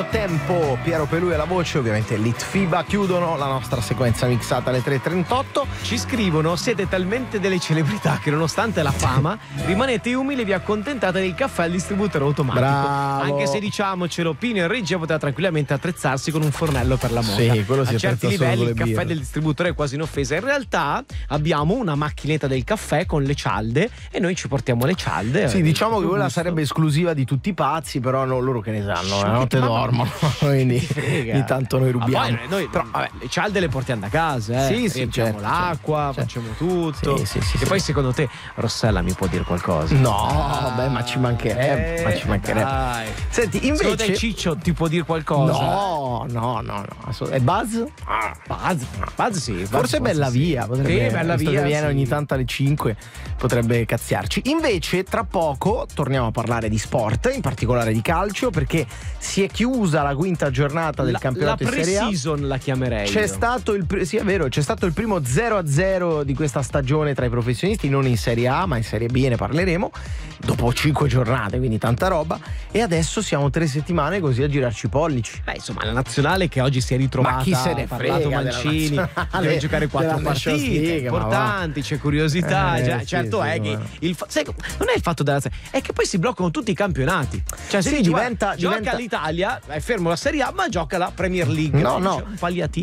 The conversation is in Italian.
frattempo Piero Pelù e la voce, ovviamente Litfiba, chiudono la nostra sequenza mixata alle 3:38. Ci scrivono: siete talmente delle celebrità che nonostante la fama rimanete umili e vi accontentate del caffè al distributore automatico. Bravo. Anche se, diciamocelo, Pino in regia poteva tranquillamente attrezzarsi con un fornello per la moda. Sì, quello si a certi apprezza solo livelli con il le caffè birre. del distributore è quasi un'offesa. In realtà abbiamo una macchinetta del caffè con le cialde e noi ci portiamo le cialde. Sì, diciamo che quella gusto. sarebbe esclusiva di tutti i pazzi, però no, loro che ne sanno, la Ma notte che- dormono, quindi frega. ogni tanto noi rubiamo. Poi noi Però, vabbè, le cialde le portiamo da casa, Sì, sì, riempiamo certo, l'acqua, certo. facciamo tutto. Sì, sì, sì, e sì. poi secondo te Rossella mi può dire qualcosa? no, beh, ma ci mancherebbe, ma ci mancherebbe. Dai. Senti, Secondo te invece Ciccio ti può dire qualcosa? no, è Buzz? Buzz sì. Forse Bella Via, potrebbe, Sì, Bella visto Via, che viene sì. ogni tanto alle 5, potrebbe cazziarci. Invece tra poco torniamo a parlare di sport, in particolare di calcio, perché si è chiusa la quinta giornata del campionato la in Serie A. pre-season la chiamerei. C'è io. stato sì, è vero, c'è stato il primo 0-0 di questa stagione tra i professionisti, non in Serie A, ma in Serie B, ne parleremo, dopo 5 giornate, quindi tanta roba, e adesso siamo 3 settimane così a girarci i pollici. Beh, insomma, la nazionale che oggi si è ritrovata, Ma chi se ne ha parlato frega Mancini, della nazionale, deve giocare 4 della Nations partite League, ma va. importanti, c'è curiosità, Sì, certo sì, è che ma- sai, non è il fatto della è che poi si bloccano tutti i campionati. Cioè se Sì, dici, diventa- guarda, gioca l'Italia, è fermo la Serie A, ma gioca la Premier League. No, C'è no. un palliativo.